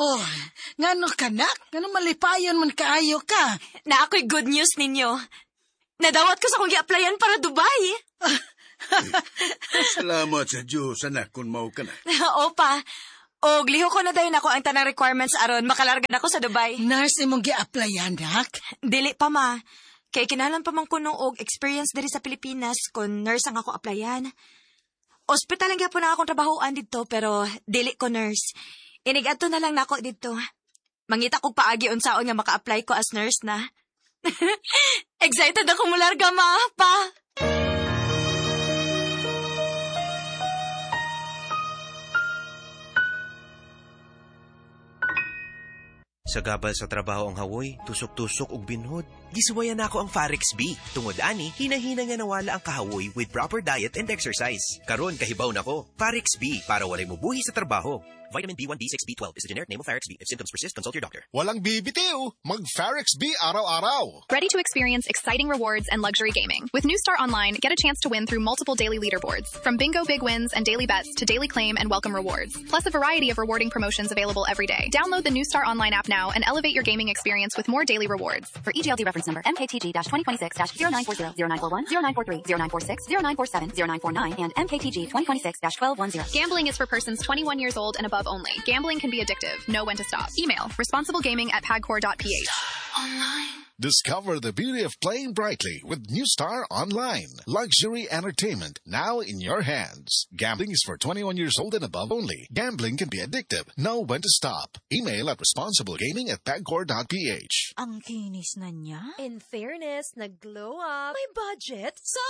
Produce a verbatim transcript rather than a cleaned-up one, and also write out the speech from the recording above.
Oh, ngano kanak? Ngano malipayon man kaayo ka? Na ako'y good news ninyo. Nadawat ko sa kong i-applyan para Dubai. Salamat sa Diyos, anak, kung mau ka na. Opa, og liho ko na dayon ako ang tanang requirements aron makalarga na ako sa Dubai. Nurse imong gi-applyan, dak? Dili pa ma. Kay kinahanglan pa man kuno og experience diri sa Pilipinas kung nurse ang ako applyan. Hospital lang gyapon na akong trabahoan didto pero dili ko nurse. Inigadto na lang nako didto. Mangita kog paagi unsaon nga maka-apply ko as nurse na. Excited ako mularga ma, pa. Sa gabal sa trabaho ang hawoy, tusok-tusok ug binhod. Gisuwayan nako ang Farex B. Tungod ani, hinahina nga nawala ang kahawoy with proper diet and exercise. Karon kahibaw nako. Farex B para walay mubuhi sa trabaho. Vitamin B one, B six, B twelve is the generic name of Farex B. If symptoms persist, consult your doctor. Walang bibitiw. Mag-Farex B araw-araw. Ready to experience exciting rewards and luxury gaming? With New Star Online, get a chance to win through multiple daily leaderboards. From bingo big wins and daily bets to daily claim and welcome rewards. Plus a variety of rewarding promotions available every day. Download the New Star Online app now and elevate your gaming experience with more daily rewards. For E G L D reference number M K T G twenty twenty-six zero nine four zero, zero nine four one, zero nine four three, zero nine four six, zero nine four seven, zero nine four nine, and M K T G twenty twenty-six twelve ten. Gambling is for persons twenty-one years old and above only. Gambling can be addictive. Know when to stop. Email responsiblegaming at pagcor dot p h. Discover the beauty of playing brightly with New Star Online. Luxury entertainment now in your hands. Gambling is for twenty-one years old and above only. Gambling can be addictive. Know when to stop. Email at responsiblegaming at pagcor dot p h. Ang kinis na niya. In fairness, nag-glow up. May budget? Sa